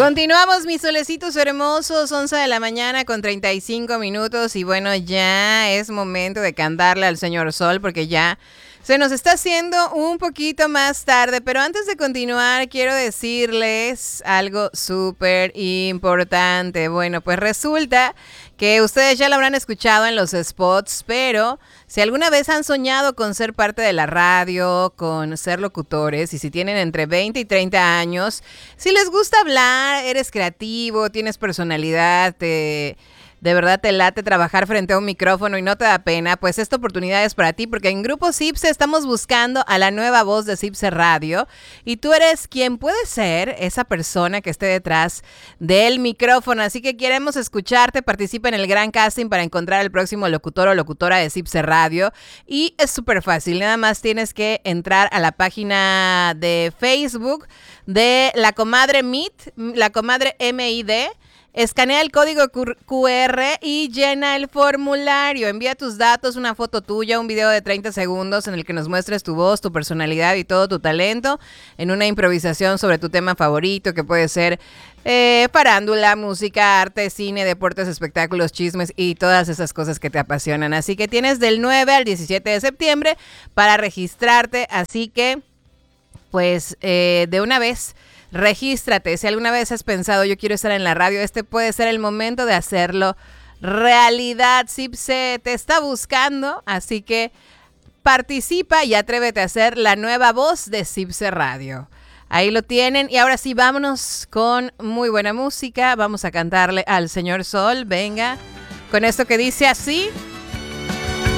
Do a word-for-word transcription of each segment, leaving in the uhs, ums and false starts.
Continuamos, mis solecitos hermosos, once de la mañana con treinta y cinco minutos y bueno, ya es momento de cantarle al señor Sol porque ya se nos está haciendo un poquito más tarde, pero antes de continuar quiero decirles algo súper importante. Bueno, pues resulta que ustedes ya lo habrán escuchado en los spots, pero si alguna vez han soñado con ser parte de la radio, con ser locutores, y si tienen entre veinte y treinta años, si les gusta hablar, eres creativo, tienes personalidad, te... de verdad te late trabajar frente a un micrófono y no te da pena, pues esta oportunidad es para ti porque en Grupo Cipse estamos buscando a la nueva voz de Cipse Radio y tú eres quien puede ser esa persona que esté detrás del micrófono, así que queremos escucharte. Participa en el gran casting para encontrar el próximo locutor o locutora de Cipse Radio y es súper fácil, nada más tienes que entrar a la página de Facebook de La Comadre M I D, La Comadre M I D. Escanea el código Q R y llena el formulario. Envía tus datos, una foto tuya, un video de treinta segundos en el que nos muestres tu voz, tu personalidad y todo tu talento en una improvisación sobre tu tema favorito, que puede ser eh, farándula, música, arte, cine, deportes, espectáculos, chismes y todas esas cosas que te apasionan. Así que tienes del nueve al diecisiete de septiembre para registrarte. Así que, pues, eh, de una vez... regístrate. Si alguna vez has pensado yo quiero estar en la radio, este puede ser el momento de hacerlo realidad. Cipse te está buscando, así que participa y atrévete a ser la nueva voz de Cipse Radio. Ahí lo tienen y ahora sí vámonos con muy buena música. Vamos a cantarle al señor Sol, venga, con esto que dice así.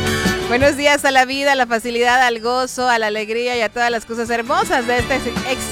Buenos días a la vida, a la facilidad, al gozo, a la alegría y a todas las cosas hermosas de este